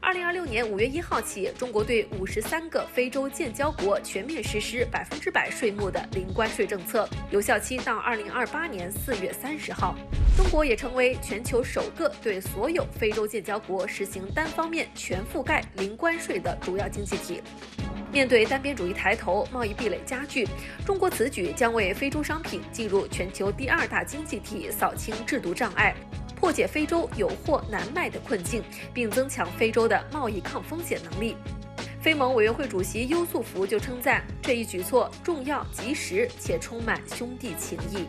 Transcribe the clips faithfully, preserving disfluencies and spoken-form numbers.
二零二六年五月一号起，中国对五十三个非洲建交国全面实施百分之百税目的零关税政策，有效期到二零二八年四月三十号。中国也成为全球首个对所有非洲建交国实行单方面全覆盖零关税的主要经济体。面对单边主义抬头、贸易壁垒加剧，中国此举将为非洲商品进入全球第二大经济体扫清制度障碍，破解非洲有货难卖的困境，并增强非洲的贸易抗风险能力。非盟委员会主席邱素福就称赞这一举措重要、及时且充满兄弟情谊。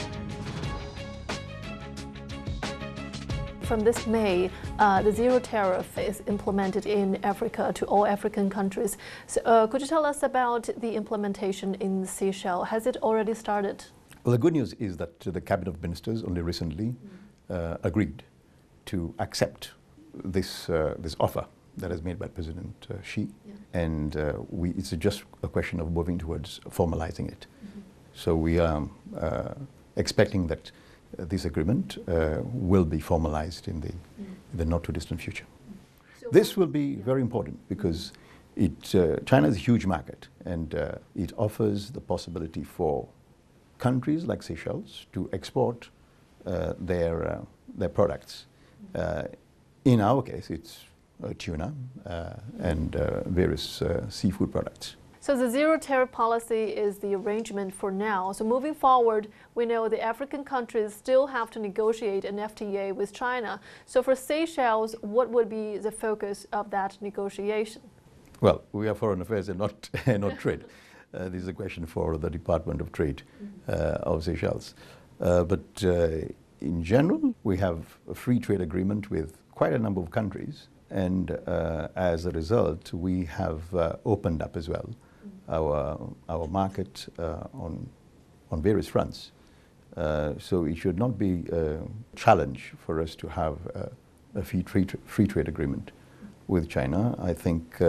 From this May, uh, the zero tariff is implemented in Africa to all African countries. So, uh, could you tell us about the implementation in Seychelles? Has it already started? Well, the good news is that the Cabinet of Ministers only recently uh, agreed to accept this uh, this offer that is made by President uh, Xi, yeah. and uh, we, it's just a question of moving towards formalizing it. Mm-hmm. So we are uh, expecting that Uh, this agreement uh, will be formalized in the, mm. the not too distant future. Mm. So this will be yeah. very important because it, uh, China is a huge market, and uh, it offers the possibility for countries like Seychelles to export uh, their, uh, their products. Uh, in our case, it's uh, tuna uh, and uh, various uh, seafood products. So the zero tariff policy is the arrangement for now. So moving forward, we know the African countries still have to negotiate an F T A with China. So for Seychelles, what would be the focus of that negotiation? Well, we are foreign affairs and not, not trade. Uh, this is a question for the Department of Trade uh, of Seychelles. Uh, but uh, in general, we have a free trade agreement with quite a number of countries. And uh, as a result, we have uh, opened up as well our our market uh, on on various fronts. Uh, so it should not be a challenge for us to have a, a free trade free trade agreement with China. I think uh,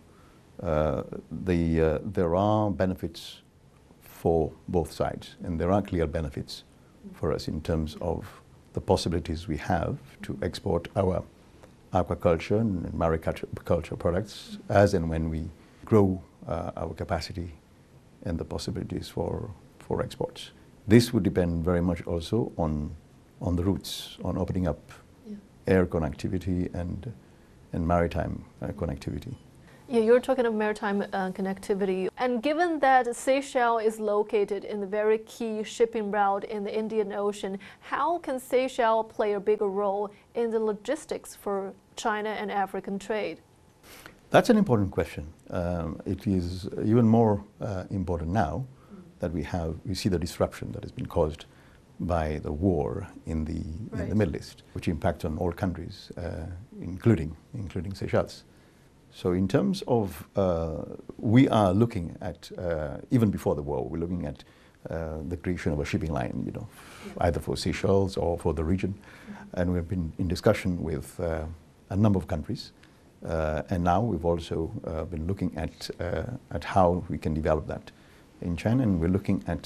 uh, the uh, there are benefits for both sides, and there are clear benefits for us in terms of the possibilities we have to export our aquaculture and mariculture products as and when we grow uh, our capacity and the possibilities for, for exports. This would depend very much also on, on the routes, on opening up yeah. air connectivity and, and maritime uh, connectivity. Yeah, you're talking of maritime uh, connectivity. And given that Seychelles is located in the very key shipping route in the Indian Ocean, how can Seychelles play a bigger role in the logistics for China and African trade? That's an important question. Um, it is even more uh, important now mm. that we have, we see the disruption that has been caused by the war in the, right. in the Middle East, which impacts on all countries, uh, including, including Seychelles. So in terms of, uh, we are looking at, uh, even before the war, we're looking at uh, the creation of a shipping line, you know, yeah. either for Seychelles or for the region. Mm-hmm. And we've been in discussion with uh, a number of countries. Uh, and now we've also uh, been looking at, uh, at how we can develop that in China. And we're looking at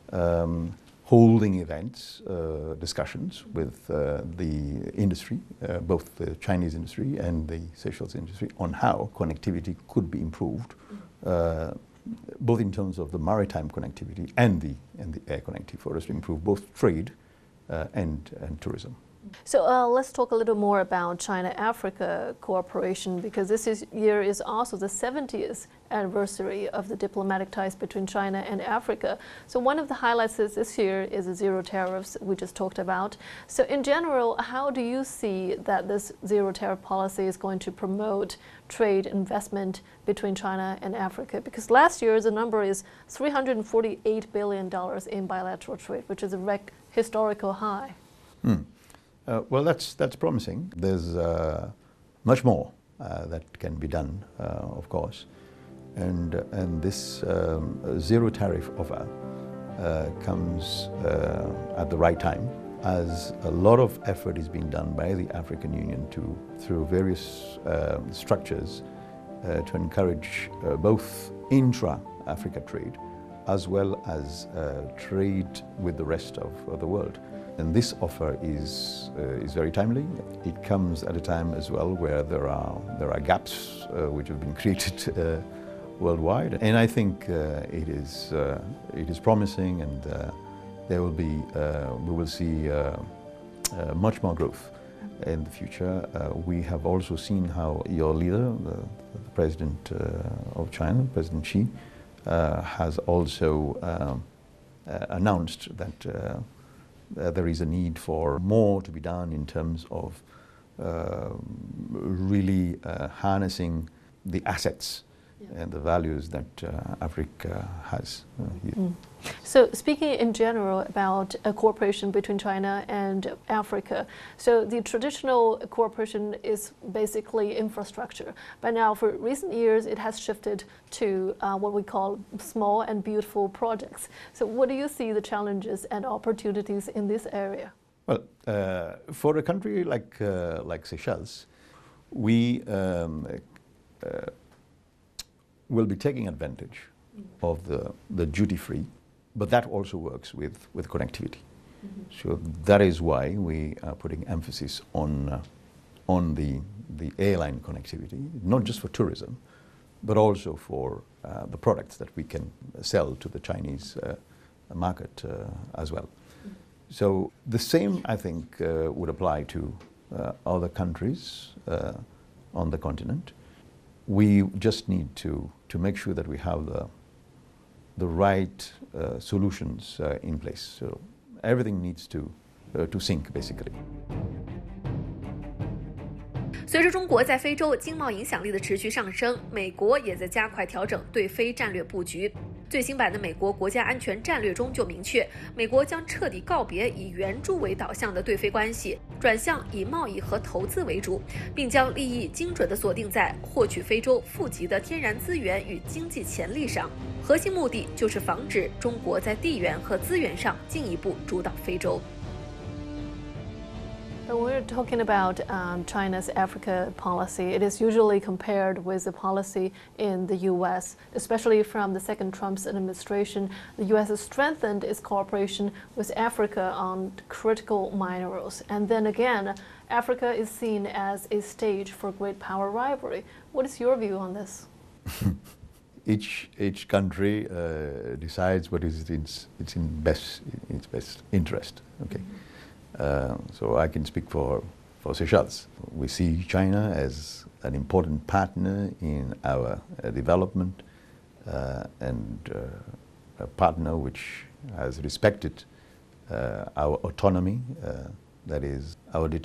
um, holding events, uh, discussions with uh, the industry, uh, both the Chinese industry and the Seychelles industry, on how connectivity could be improved, uh, both in terms of the maritime connectivity and the, and the air connectivity, for us to improve both trade uh, and, and tourism. So uh, let's talk a little more about China-Africa cooperation, because this is, year is also the seventieth anniversary of the diplomatic ties between China and Africa. So one of the highlights this year is the zero tariffs we just talked about. So in general, how do you see that this zero tariff policy is going to promote trade investment between China and Africa? Because last year the number is three hundred forty-eight billion dollars in bilateral trade, which is a rec historical high. Mm. Uh, well, that's, that's promising. There's uh, much more uh, that can be done, uh, of course. And, uh, and this um, zero tariff offer uh, comes uh, at the right time, as a lot of effort is being done by the African Union to, through various uh, structures uh, to encourage uh, both intra-Africa trade as well as uh, trade with the rest of, of the world. And this offer is, uh, is very timely. It comes at a time as well where there are, there are gaps uh, which have been created uh, worldwide. And I think uh, it, is, uh, it is promising, and uh, there will be, uh, we will see uh, uh, much more growth in the future. Uh, we have also seen how your leader, the, the President uh, of China, President Xi, uh, has also um, uh, announced that uh, Uh, there is a need for more to be done in terms of uh, really uh, harnessing the assets yeah. and the values that uh, Africa has. Uh, mm. So speaking in general about a cooperation between China and Africa, so the traditional cooperation is basically infrastructure, but now for recent years it has shifted to uh, what we call small and beautiful projects. So what do you see the challenges and opportunities in this area? Well, uh, for a country like, uh, like Seychelles, we um, uh, will be taking advantage mm. of the, the duty-free. But that also works with, with connectivity. Mm-hmm. So that is why we are putting emphasis on, uh, on the, the airline connectivity, not just for tourism, but also for uh, the products that we can sell to the Chinese uh, market uh, as well. Mm-hmm. So the same, I think, uh, would apply to uh, other countries uh, on the continent. We just need to, to make sure that we have the the right uh, solutions uh, in place. So everything needs to, uh, to sync, basically. 随着中国在非洲经贸影响力的持续上升，美国也在加快调整对非战略布局。最新版的美国国家安全战略中就明确，美国将彻底告别以援助为导向的对非关系，转向以贸易和投资为主，并将利益精准地锁定在获取非洲富集的天然资源与经济潜力上。核心目的就是防止中国在地缘和资源上进一步主导非洲。 When we're talking about um, China's Africa policy, it is usually compared with the policy in the U S, especially from the second Trump administration. The U S has strengthened its cooperation with Africa on critical minerals. And then again, Africa is seen as a stage for great power rivalry. What is your view on this? Each, each country uh, decides what is in its, its, in best, its best interest. Okay. Mm-hmm. Uh, so I can speak for, for Seychelles. We see China as an important partner in our uh, development uh, and uh, a partner which has respected uh, our autonomy, uh, that is our determination